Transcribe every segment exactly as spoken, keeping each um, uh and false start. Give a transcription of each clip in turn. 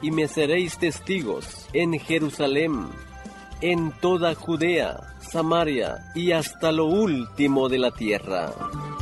y me seréis testigos en Jerusalén, en toda Judea, Samaria y hasta lo último de la tierra.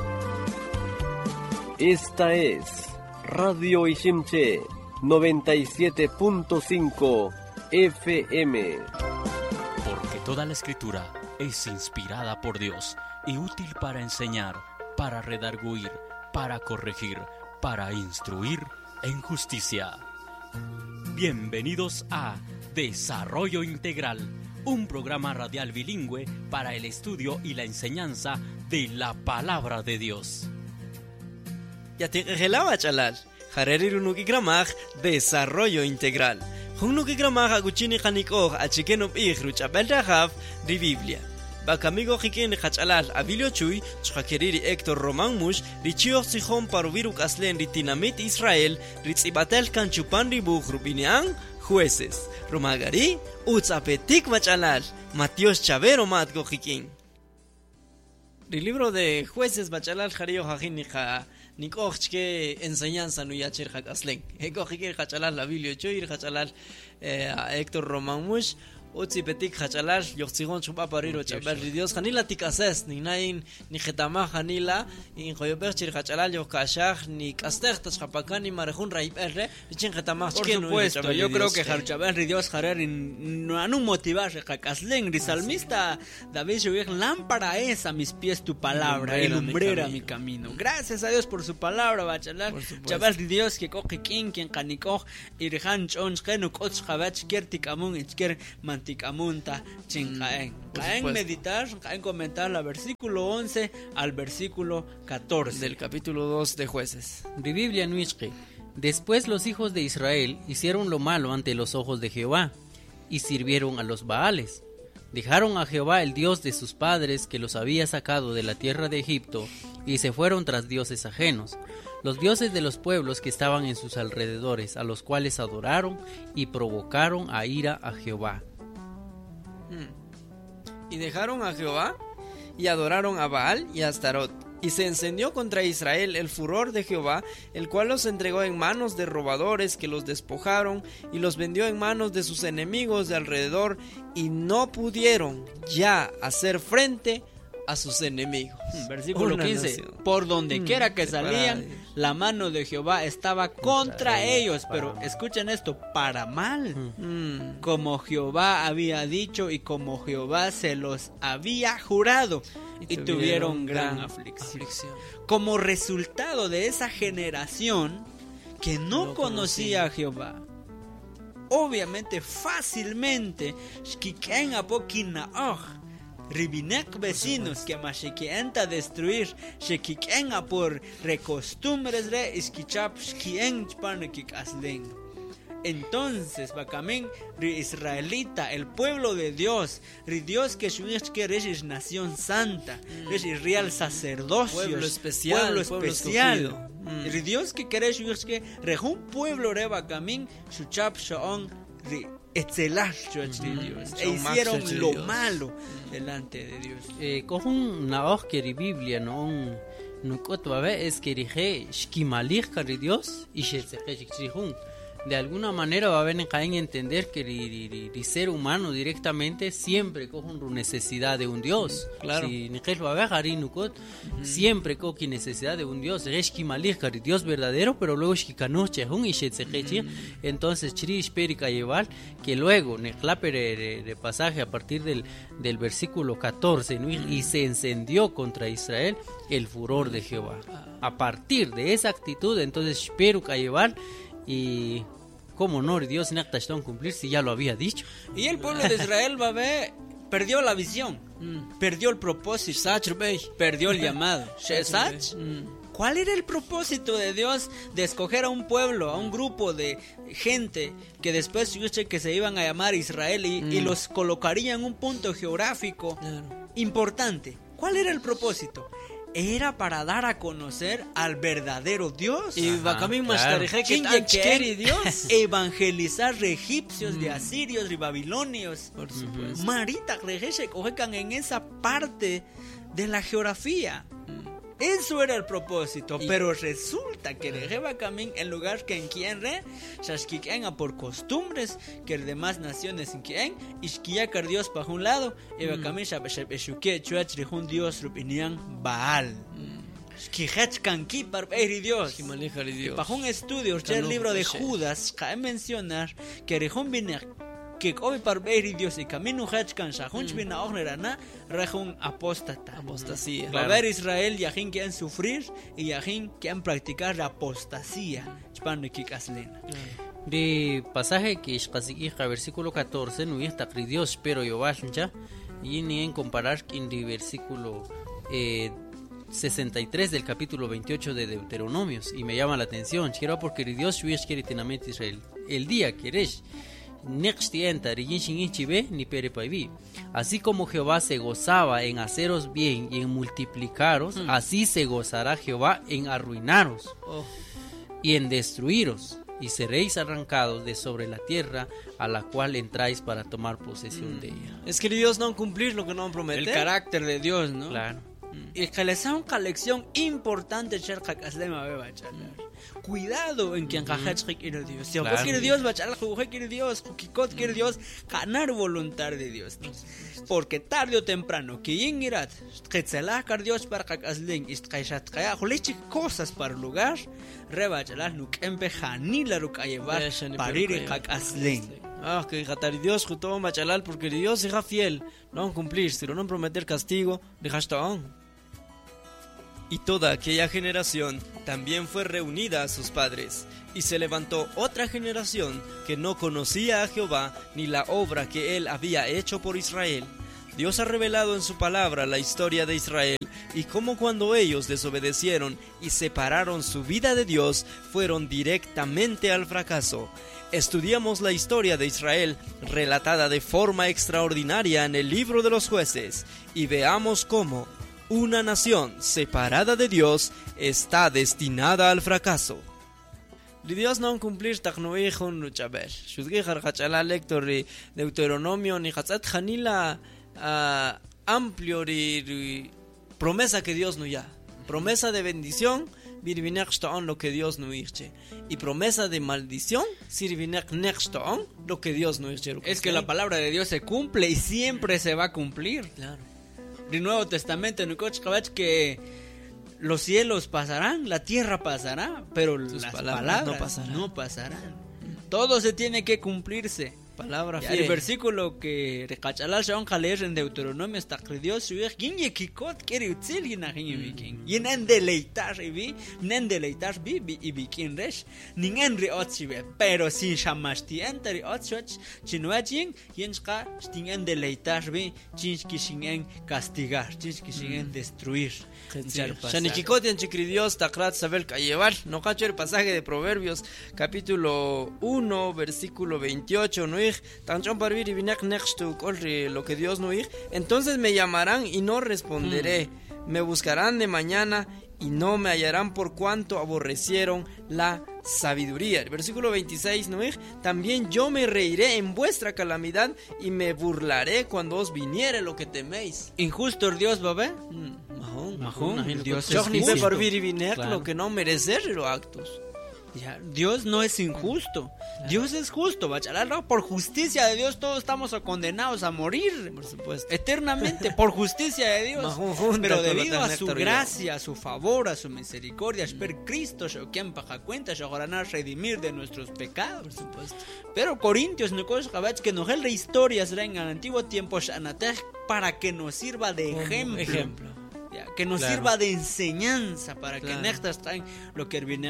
Esta es Radio Ishimche noventa y siete punto cinco F M. Porque toda la escritura es inspirada por Dios y útil para enseñar, para redarguir, para corregir, para instruir en justicia. Bienvenidos a Desarrollo Integral, un programa radial bilingüe para el estudio y la enseñanza de la palabra de Dios. Yatiqejelaba chalal, jarerirunuki gramaj Desarrollo Integral. Hunuki gramaj aguchini kanikoj achikenop ihruch abelrajaf de Biblia. Bakamigo jiken hachalal abilio chui, chhakeriri Héctor Román Mush, richio sijón paruviruk aslen ritinamit Israel, ritzibatel canchupan ribuj rubinian, jueces. Romagari, utzapetik bachalal, Matios Chavero matgo jikin. El libro de Jueces bachalal jario jajinija. Nikoch que enseñanza no yacher hak aslen. Eko jiker hachalal la Biblia chui, hachalal Héctor Román Mush. Utsi petik hachalal yoxigon chupa pariro chabal Dios hanila tikases ni nain ni jetama hanila in joyober chir hachalal yo kashach ni kaster tashapakani marejun raiperre ichin jetama por supuesto. Yo creo que harchabel Dios harer no anu motivar hakaslen ri salmista David Shuvich lámpara es a mis pies tu palabra y lumbrera mi camino. Gracias a Dios por su palabra bachalal chabal Dios que coge king quien canicoj irhan chon chenu koch khabach kertik amun ichker Tikamunta chingaen. Caen meditar, caen comentar la versículo once al versículo catorce del capítulo dos de Jueces. De Biblia Nuishke. Después los hijos de Israel hicieron lo malo ante los ojos de Jehová y sirvieron a los Baales. Dejaron a Jehová el Dios de sus padres que los había sacado de la tierra de Egipto y se fueron tras dioses ajenos, los dioses de los pueblos que estaban en sus alrededores, a los cuales adoraron y provocaron a ira a Jehová. Y dejaron a Jehová y adoraron a Baal y a Astarot. Y se encendió contra Israel el furor de Jehová, el cual los entregó en manos de robadores que los despojaron y los vendió en manos de sus enemigos de alrededor, y no pudieron ya hacer frente a sus enemigos. Versículo Una quince. Nación. Por donde mm, quiera que salían, la mano de Jehová estaba contra, contra ellos. Pero mal. Escuchen esto, para mal. Mm. Como Jehová había dicho y como Jehová se los había jurado. Y, y tuvieron, tuvieron gran aflicción. aflicción. Como resultado de esa generación que no, no conocía a Jehová. Obviamente, fácilmente, Ribinek vecinos que mashekienta destruir, shekikenga por recostumbres re iskichap shkien chpanekik aslen. Entonces, bakamen ri israelita, el pueblo de Dios, ri Dios que shuich que es nación santa, es real sacerdocio, pueblo especial, pueblo pueblo especial. Mm. Ri Dios que quiere shuich que rejun pueblo re bakamen shuchap shaon ri Etzelashcho de Dios, e hicieron lo malo delante de Dios. Eh, Kohun naoch que Biblia no un no kotbabe es que rige shkimalich kari Dios y shetsechikchihun. De alguna manera va a haber en entender que el ser humano directamente siempre coge una necesidad de un Dios. Claro. Si va a ver Nukot, siempre coge necesidad de un Dios. Dios verdadero, pero luego entonces Chirish Perika llevar que luego en el de pasaje a partir del, del versículo catorce, ¿no? Y se encendió contra Israel el furor de Jehová. A partir de esa actitud, entonces Perika llevar y cómo no, Dios no va a cumplir si ya lo había dicho. Y el pueblo de Israel va a ver, perdió la visión, mm. perdió el propósito, perdió el llamado. ¿Cuál era el propósito de Dios de escoger a un pueblo, a un grupo de gente que después que se iban a llamar Israel y, mm. y los colocaría en un punto geográfico claro. importante? ¿Cuál era el propósito? Era para dar a conocer al verdadero Dios. Y Bacamín claro. que Dios evangelizar egipcios, mm. de asirios, de babilonios. Por supuesto. Marita, en esa parte de la geografía. Eso era el propósito, y... pero resulta que Rejeba Camín, en lugar que en quien re, Shashkikenga por costumbres, que las demás naciones en quien, Ishkiyakar Dios para un lado, y Bakamín Shabeshuke Chuach Rejun Dios Rupinian Baal. Skihach Kanki para Eri Dios. Para un estudio, el libro de Judas, cabe mencionar que Rejun Biner. Que hoy para ver Dios y camino hachkan shahunch bin aonerana rejun apóstata. Apostasía. Para ver Israel yahin que han sufrir y yahin que han practicar la apostasía. Chpano kikaslena. De pasaje que es versículo catorce no está Dios pero yo ya y ni en comparar en el versículo eh, sesenta y tres del capítulo veintiocho de Deuteronomios y me llama la atención. Quiero porque Dios hubiera querido Israel el día que eres así como Jehová se gozaba en haceros bien y en multiplicaros, mm. así se gozará Jehová en arruinaros oh. y en destruiros, y seréis arrancados de sobre la tierra a la cual entráis para tomar posesión mm. de ella. Es que Dios no cumplir lo que no promete. El carácter de Dios, ¿no? Claro. Y que les da una lección importante. Cuidado en quien quiere Dios. Si claro. quiere Dios, quiere Dios, Kikot quiere Dios, ganar voluntad de Dios. Porque tarde o temprano, que yengirat, que se la car Dios para kakasling, ist kaishat kaya, julechi cosas para lugar, rebachalas nuk empejanila rukayevar, parir kakasling. Ah, que gatar Dios justo machalal porque Dios será fiel, no cumplir, si no prometer castigo, dejaste. Y toda aquella generación también fue reunida a sus padres, y se levantó otra generación que no conocía a Jehová ni la obra que él había hecho por Israel. Dios ha revelado en su palabra la historia de Israel y cómo cuando ellos desobedecieron y separaron su vida de Dios, fueron directamente al fracaso. Estudiamos la historia de Israel relatada de forma extraordinaria en el libro de los jueces y veamos cómo una nación separada de Dios está destinada al fracaso. Dios no cumplir taknoí con Luchabel. Shudgi harchala lector de Deuteronomio ni hatzat janila amplio de promesa que Dios no ya. Promesa de bendición virvinek shtaon lo que Dios no irche. Y promesa de maldición sirvinek nextaon lo que Dios no irche. Es que la palabra de Dios se cumple y siempre se va a cumplir. Claro. El Nuevo Testamento en el que los cielos pasarán, la tierra pasará, pero sus las palabras, palabras no, pasarán. no pasarán. Todo se tiene que cumplirse. Palabra fiel. El versículo que recachalal se van a leer en Deuteronomio está que Dios suye quién kikot quiere util y na quién viking. Y en deleitar y vi, en deleitar vi y viking resh, ni en riotchive, pero sin shamasti enter riotchach, chinuajin, yen ska sting en deleitar vi, chinski sin en castigar, chinski sin en destruir. Shanikikot en chikri Dios takrat saber llevar, no cacho el pasaje de Proverbios capítulo uno versículo veintiocho, ¿no? Tanchon parvir y vinek nextu colri lo que Dios no ir, entonces me llamarán y no responderé, mm. me buscarán de mañana y no me hallarán por cuanto aborrecieron la sabiduría. El versículo veintiséis, ¿no? También yo me reiré en vuestra calamidad y me burlaré cuando os viniere lo que teméis. Injusto el Dios, babé. Mm. Mahón, Mahón, Dios es justo. Parvir y vinek claro. Lo que no merecer los actos. Ya, Dios no es injusto, claro. Dios es justo, bachalar, por justicia de Dios todos estamos condenados a morir, por supuesto, eternamente, por justicia de Dios, pero debido a su gracia, a su favor, a su misericordia, espero Cristo, quien paga cuenta, a redimir de nuestros pecados, por supuesto. Pero Corintios, que nos la historias en el antiguo tiempo, para que nos sirva de ejemplo. ejemplo. Que nos claro. sirva de enseñanza para claro. que nestas traen lo que viene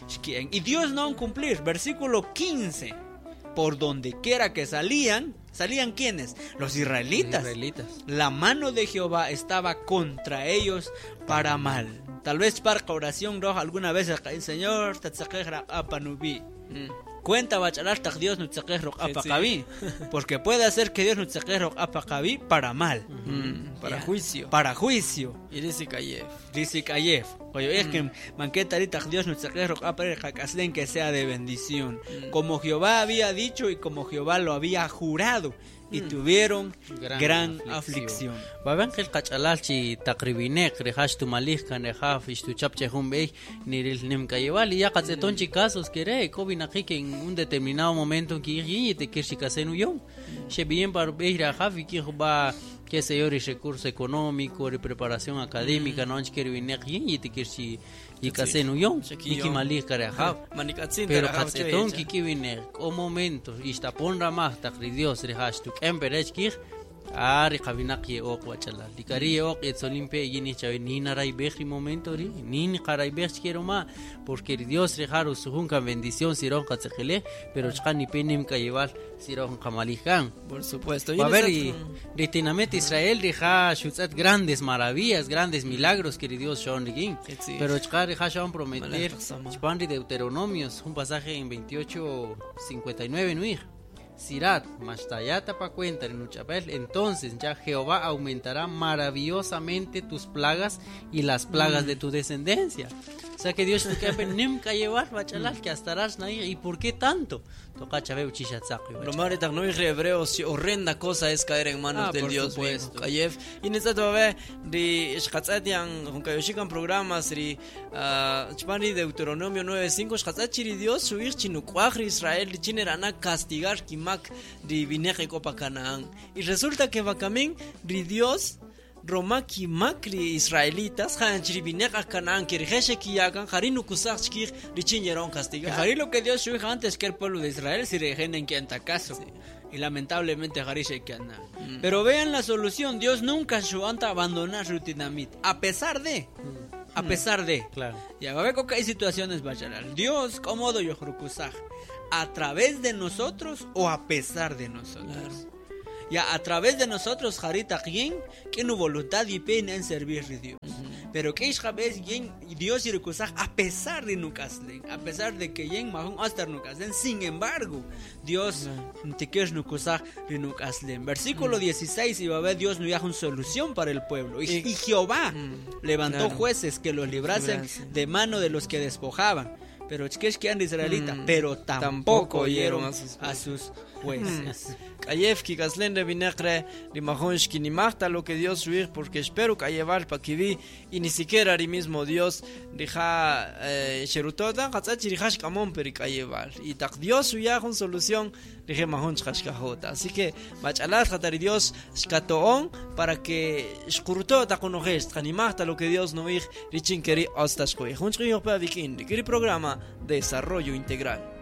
y Dios no cumplir. Versículo quince. Por donde quiera que salían, salían ¿quiénes? Los israelitas. israelitas. La mano de Jehová estaba contra ellos para mal. Tal vez para oración roja alguna vez el Señor te tzaquejra apanubi. Cuenta bachalar tak Dios no tzaquejro apakabi, porque puede ser que Dios no tzaquejro apakabi para mal, mm, para yeah. juicio, para juicio. Y dice Kayef, dice Kayef. Oye, es que manqueta ahorita Dios no tzaquejro apakabi que sea de bendición, mm. como Jehová había dicho y como Jehová lo había jurado. y tuvieron Gran gran, aflicción. aflicción. Baban khil qach'alalchi taqribinek rihash tu malih kan rehaf ishtu chapche humbey niril nim kayewal ya qatsetonchi casos kere kobinaqi que en un determinado momento que y te kirshikasen uyon she bien para beira hafi que ba que se yori recurso económico de preparación académica no anch kere binek y te kirshi y kasen uyon iki malih karehaf pero qatseton ki kibinek o momento istapon ramah taqri Dios rihash tu emberech kir Ari kabinaki ok wachala. Dikari ok etsolimpe yini chavi ni naray beji momento ri ni ni karay beji quiero más porque Dios rejaru sujunka bendición siron katsejele pero chani penim kayval siron kamalikan. Por supuesto. A ver y ritinamente Israel reja shutzat grandes maravillas, grandes milagros que Dios shon rigin. Pero chkar reja shon prometer chpandi Deuteronomios un pasaje en veintiocho cincuenta y nueve nuij. Sirat, Mashtayata pa cuenta en Uchabel, entonces ya Jehová aumentará maravillosamente tus plagas y las plagas mm. de tu descendencia. O sea que Dios te queda nimka llevar bachalal que estarás ahí. ¿Y por qué tanto? Toca chaveu chishatzaqui. Lo mare tak no hebreo si horrenda cosa es caer en manos ah, del Dios supuesto. Kayef y necesito ver de shkatzatian con kayoshikan programas ri chpani Deuteronomio nueve cinco shkatzachiri Dios subir chinukwagri Israel chinerana castigar kimak de vineje copa Canaán. Y resulta que Bakamin ri Dios Romaki makri israelitas han chiribineca Canaán que reje que yagan harinu kusach kir richinyeron castigar. Harí lo que Dios dijo antes que el pueblo de Israel se regenen que anta caso. Sí. Y lamentablemente Harí se que anda. Mm. Pero vean la solución, Dios nunca su anta abandonar su dinamit a pesar de mm. a pesar de. Claro. Y a ver que hay situaciones bacharal. Dios cómodo yo kusach a través de nosotros o a pesar de nosotros. Claro. Ya a través de nosotros harita quien que no voluntad y pena en servir a Dios. Uh-huh. Pero que es vez quien Dios y recusar a pesar de nukaslen, a pesar de que quien mahun hasta nukaslen, sin embargo, Dios te quieres nukasar de nukaslen. Versículo uh-huh. dieciséis y va a ver Dios no ya una solución para el pueblo. Y, y Jehová uh-huh. levantó claro. jueces que los librasen Gracias. de mano de los que despojaban. Pero es que es que han israelita, mm, pero tampoco, tampoco oyeron a sus, a sus jueces. Kayef ki kaslen de vinagre de mahonsh ki ni mahta lo que Dios subir porque espero que llevar pa que vi y ni siquiera el mismo Dios deja sherutoda katsachi rihash kamon peri kayeval y tak Dios suya con solución dije mahonsh kashkahota. Así que machalat khatari Dios skatoon para que shkurutota konoges ni mahta lo que Dios no ir richin keri hasta shkoy. Hunchri yopa vikin, kiri programa Desarrollo Integral.